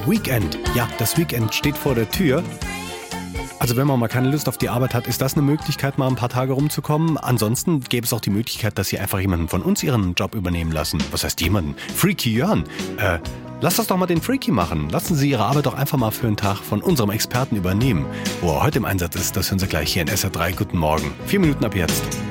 Weekend. Ja, das Weekend steht vor der Tür. Also wenn man mal keine Lust auf die Arbeit hat, ist das eine Möglichkeit, mal ein paar Tage rumzukommen. Ansonsten gäbe es auch die Möglichkeit, dass Sie einfach jemanden von uns Ihren Job übernehmen lassen. Was heißt jemanden? Freaky Jörn. Lass das doch mal den Freaky machen. Lassen Sie Ihre Arbeit doch einfach mal für einen Tag von unserem Experten übernehmen. Wo er heute im Einsatz ist, das hören Sie gleich hier in SR3. Guten Morgen. 4 Minuten ab jetzt.